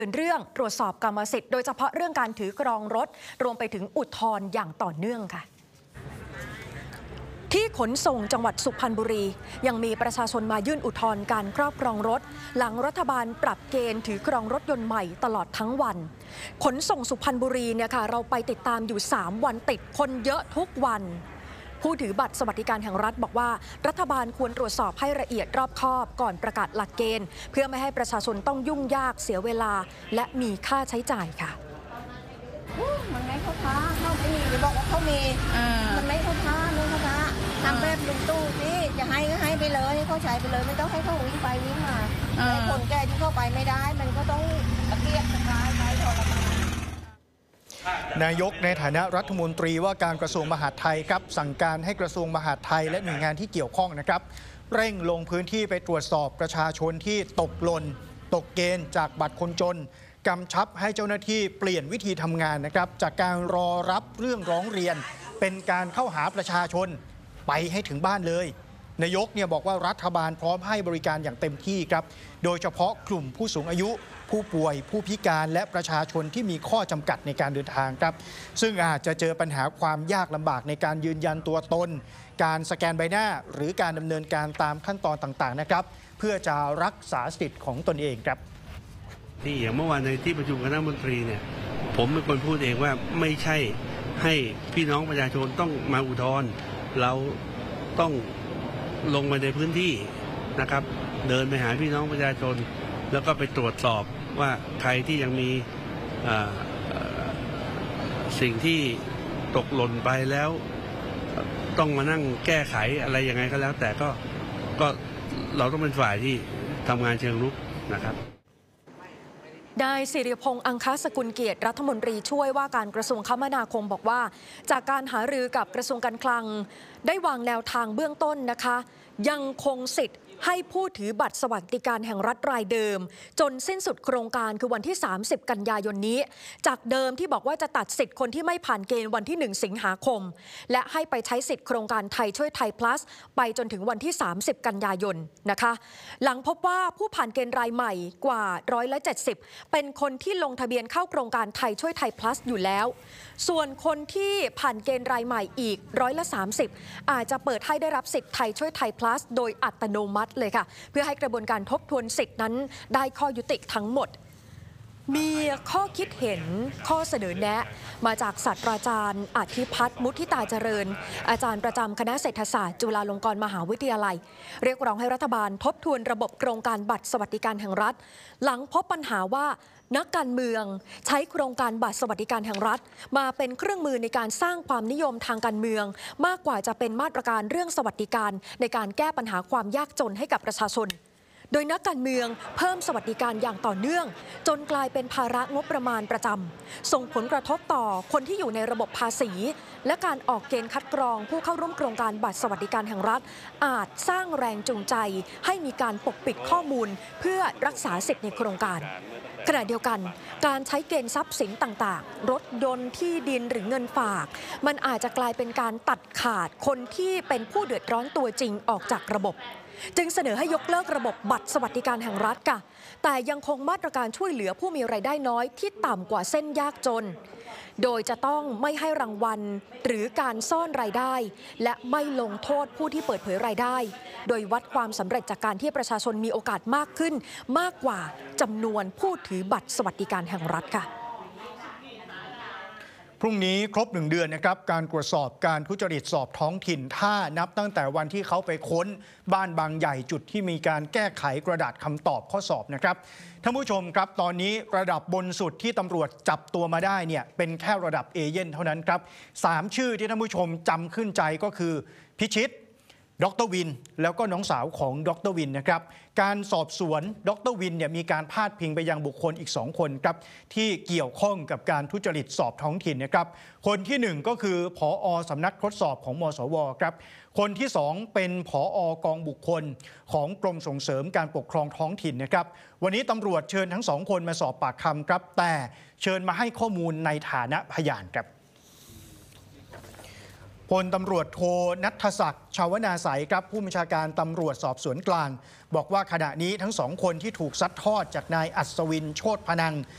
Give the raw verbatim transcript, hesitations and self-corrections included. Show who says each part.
Speaker 1: เป็นเรื่องตรวจสอบกรรมสิทธิ์โดยเฉพาะเรื่องการถือครองรถรวมไปถึงอุทธรณ์อย่างต่อเนื่องค่ะที่ขนส่งจังหวัดสุพรรณบุรียังมีประชาชนมายื่นอุทธรณ์การครอบครองรถหลังรัฐบาลปรับเกณฑ์ถือครองรถยนต์ใหม่ตลอดทั้งวันขนส่งสุพรรณบุรีเนี่ยค่ะเราไปติดตามอยู่สามวันติดคนเยอะทุกวันผู้ถือบัตรสวัสดิการแห่งรัฐบอกว่ารัฐบาลควรตรวจสอบให้ละเอียดรอบคอบก่อนประกาศหลักเกณฑ์เพื่อไม่ให้ประชาชนต้องยุ่งยากเสียเวลาและมีค่าใช้จ่ายค่ะ
Speaker 2: มันไม่เข้าท้าเข้าไม่มีหรือบอกว่าเขามีมันไม่เข้าท้าไม่เข้าท้าทำแบบลุงตู้สิจะให้ก็ให้ไปเลยให้เขาใช้ไปเลยไม่ต้องให้เขาวิ่งไปวิ่งมาแต่คนแก่ที่เข้าไปไม่ได้มันก็ต้องตะเกียกตะกายไปทรมาน
Speaker 3: นายกในฐานะรัฐมนตรีว่าการกระทรวงมหาดไทยครับสั่งการให้กระทรวงมหาดไทยและหน่วยงานที่เกี่ยวข้องนะครับเร่งลงพื้นที่ไปตรวจสอบประชาชนที่ตกหล่นตกเกณฑ์จากบัตรคนจนกำชับให้เจ้าหน้าที่เปลี่ยนวิธีทำงานนะครับจากการรอรับเรื่องร้องเรียนเป็นการเข้าหาประชาชนไปให้ถึงบ้านเลยนายกเนี่ยบอกว่ารัฐบาลพร้อมให้บริการอย่างเต็มที่ครับโดยเฉพาะกลุ่มผู้สูงอายุผู้ป่วยผู้พิการและประชาชนที่มีข้อจำกัดในการเดินทางครับซึ่งอาจจะเจอปัญหาความยากลำบากในการยืนยันตัวตนการสแกนใบหน้าหรือการดำเนินการตามขั้นตอนต่างๆนะครับเพื่อจะรักษาสิทธิ์ของตนเองครับ
Speaker 4: ที่อย่างเมื่อวานในที่ประชุมคณะมนตรีเนี่ยผมเป็นคนพูดเองว่าไม่ใช่ให้พี่น้องประชาชนต้องมาอุทธรณ์เราต้องลงไปในพื้นที่นะครับเดินไปหาพี่น้องประชาชนแล้วก็ไปตรวจสอบว่าใครที่ยังมีสิ่งที่ตกหล่นไปแล้วต้องมานั่งแก้ไขอะไรยังไงก็แล้วแต่ก็ก็เราต้องเป็นฝ่ายที่ทำงานเชิงรุกนะครับ
Speaker 1: นายสิริพงษ์อังคสกุลเกียรติรัฐมนตรีช่วยว่าการกระทรวงคมนาคมบอกว่าจากการหารือกับกระทรวงการคลังได้วางแนวทางเบื้องต้นนะคะยังคงสิทธิ์ให้ผู้ถือบัตรสวัสดิการแห่งรัฐรายเดิมจนสิ้นสุดโครงการคือวันที่สามสิบกันยายนนี้จากเดิมที่บอกว่าจะตัดสิทธิ์คนที่ไม่ผ่านเกณฑ์วันที่หนึ่งสิงหาคมและให้ไปใช้สิทธิ์โครงการไทยช่วยไทย plus ไปจนถึงวันที่สามสิบกันยายนนะคะหลังพบว่าผู้ผ่านเกณฑ์รายใหม่กว่าร้อยละเจ็ดสิบเป็นคนที่ลงทะเบียนเข้าโครงการไทยช่วยไทย plus อยู่แล้วส่วนคนที่ผ่านเกณฑ์รายใหม่อีกร้อยละสามสิบอาจจะเปิดให้ได้รับสิทธิ์ไทยช่วยไทย plus โดยอัตโนมัติเลยค่ะเพื่อให้กระบวนการทบทวนสิทธินั้นได้ข้อยุติทั้งหมดมีข้อคิดเห็นข้อเสนอแนะมาจากศาสตราจารย์อธิพัฒน์มุทิตาเจริญอาจารย์ประจำคณะเศรษฐศาสตร์จุฬาลงกรณ์มหาวิทยาลัยเรียกร้องให้รัฐบาลทบทวนระบบโครงการบัตรสวัสดิการแห่งรัฐหลังพบปัญหาว่านักการเมืองใช้โครงการบัตรสวัสดิการแห่งรัฐมาเป็นเครื่องมือในการสร้างความนิยมทางการเมืองมากกว่าจะเป็นมาตรการเรื่องสวัสดิการในการแก้ปัญหาความยากจนให้กับประชาชนโดยนักการเมืองเพิ่มสวัสดิการอย่างต่อเนื่องจนกลายเป็นภาระงบประมาณประจำส่งผลกระทบต่อคนที่อยู่ในระบบภาษีและการออกเกณฑ์คัดกรองผู้เข้าร่วมโครงการบัตรสวัสดิการแห่งรัฐอาจสร้างแรงจูงใจให้มีการปกปิดข้อมูลเพื่อรักษาสิทธิในโครงการขณะเดียวกันการใช้เกณฑ์ทรัพย์สินต่างๆรถยนต์ที่ดินหรือเงินฝากมันอาจจะกลายเป็นการตัดขาดคนที่เป็นผู้เดือดร้อนตัวจริงออกจากระบบจึงเสนอให้ยกเลิกระบบบัตรสวัสดิการแห่งรัฐค่ะแต่ยังคงมาตรการช่วยเหลือผู้มีรายได้น้อยที่ต่ำกว่าเส้นยากจนโดยจะต้องไม่ให้รางวัลหรือการซ่อนรายได้และไม่ลงโทษผู้ที่เปิดเผยรายได้โดยวัดความสำเร็จจากการที่ประชาชนมีโอกาสมากขึ้นมากกว่าจำนวนผู้ถือบัตรสวัสดิการแห่งรัฐค่ะ
Speaker 3: พรุ่งนี้ครบหนึ่งเดือนนะครับการตรวจสอบการทุจริตสอบท้องถิ่นถ้านับตั้งแต่วันที่เขาไปค้นบ้านบางใหญ่จุดที่มีการแก้ไขกระดาษคำตอบข้อสอบนะครับท่านผู้ชมครับตอนนี้ระดับบนสุดที่ตำรวจจับตัวมาได้เนี่ยเป็นแค่ระดับเอเย่นเท่านั้นครับสามชื่อที่ท่านผู้ชมจำขึ้นใจก็คือพิชิตดร.วินแล้วก็น้องสาวของดร.วินนะครับการสอบสวนดร.วินเนี่ยมีการพาดพิงไปยังบุคคลอีกสองคนครับที่เกี่ยวข้องกับการทุจริตสอบท้องถิ่นนะครับคนที่หนึ่งก็คือผอ.สำนักทดสอบของมสว.ครับคนที่สองเป็นผอ.กองบุคคลของกรมส่งเสริมการปกครองท้องถิ่นนะครับวันนี้ตำรวจเชิญทั้งสองคนมาสอบปากคำครับแต่เชิญมาให้ข้อมูลในฐานะพยานครับผพลตำรวจโทณัฐศักดิ์ชาวนาสัยครับผู้บัญชาการตำรวจสอบสวนกลางบอกว่าขณะนี้ทั้งสองคนที่ถูกซัดทอดจากนายอัศวินโชติพนัง